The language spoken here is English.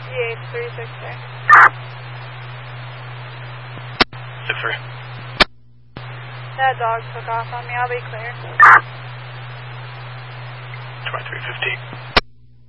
GH363. 6-3. That dog took off on me. I'll be clear. 2315.